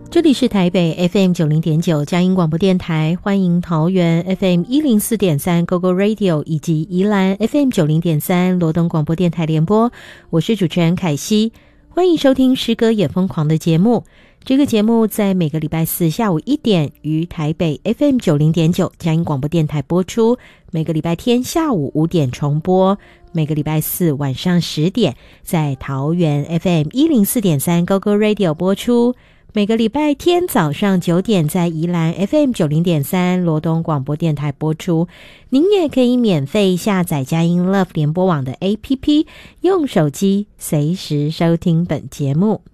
这里是台北 FM90.9 佳音广播电台，欢迎桃园 FM104.3 GoGo Radio 以及宜兰 FM90.3 罗东广播电台联播，我是主持人凯西，欢迎收听诗歌也疯狂的节目。这个节目在每个礼拜四下午1点于台北 FM90.9 佳音广播电台播出，每个礼拜天下午5点重播，每个礼拜四晚上10点在桃园 FM104.3 GoGo Radio 播出，每个礼拜天早上9点在宜兰 FM90.3 罗东广播电台播出。您也可以免费下载佳音 Love 联播网的 APP， 用手机随时收听本节目。